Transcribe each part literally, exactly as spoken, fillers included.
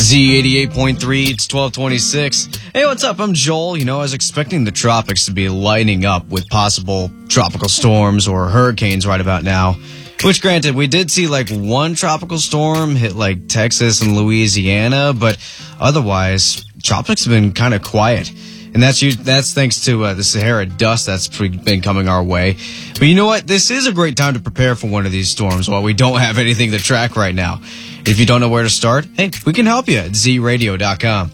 Z eighty-eight point three, it's twelve twenty-six. Hey, what's up? I'm Joel. You know, I was expecting the tropics to be lighting up with possible tropical storms or hurricanes right about now. Which, granted, we did see like one tropical storm hit like Texas and Louisiana, but otherwise, tropics have been kind of quiet. And that's that's thanks to uh, the Sahara dust that's been coming our way. But you know what? This is a great time to prepare for one of these storms while we don't have anything to track right now. If you don't know where to start, hey, we can help you at z radio dot com.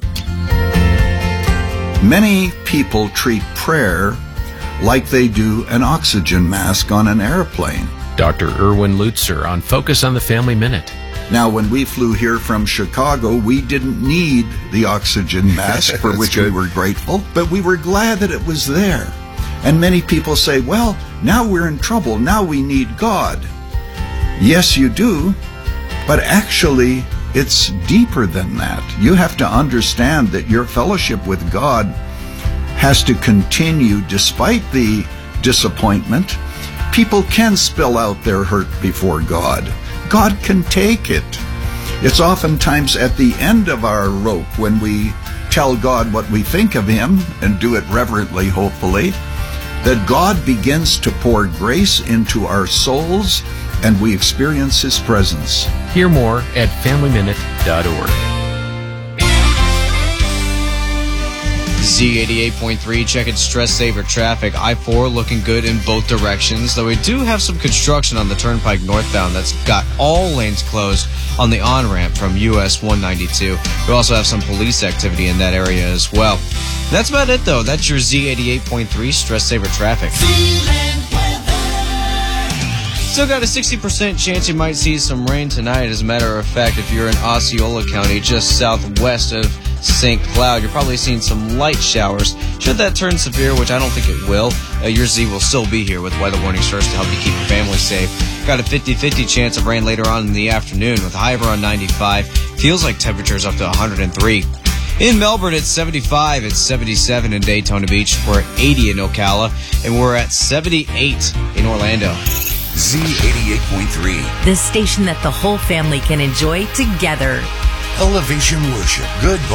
Many people treat prayer like they do an oxygen mask on an airplane. Doctor Erwin Lutzer on Focus on the Family Minute. Now, when we flew here from Chicago, we didn't need the oxygen mask, for which good. we were grateful, but we were glad that it was there. And many people say, well, now we're in trouble. Now we need God. Yes, you do, but actually, it's deeper than that. You have to understand that your fellowship with God has to continue despite the disappointment. People can spill out their hurt before God. God can take it. It's oftentimes at the end of our rope when we tell God what we think of Him and do it reverently, hopefully, that God begins to pour grace into our souls and we experience His presence. Hear more at family minute dot org. Z eighty-eight point three, checking stress saver traffic. I four looking good in both directions, though we do have some construction on the Turnpike northbound that's got all lanes closed on the on-ramp from U S one ninety-two. We also have some police activity in that area as well. That's about it, though. That's your Z eighty-eight point three stress saver traffic. Still got a sixty percent chance you might see some rain tonight. As a matter of fact, if you're in Osceola County, just southwest of Saint Cloud, you're probably seeing some light showers. Should that turn severe, which I don't think it will, uh, your Z will still be here with weather warning stars to help you keep your family safe. Got a fifty-fifty chance of rain later on in the afternoon with a high of around ninety-five. Feels like temperatures up to one hundred three. In Melbourne, it's seventy-five. It's seventy-seven in Daytona Beach. We're at eighty in Ocala. And we're at seventy-eight in Orlando. Z eighty-eight point three. The station that the whole family can enjoy together. Elevation Worship. Good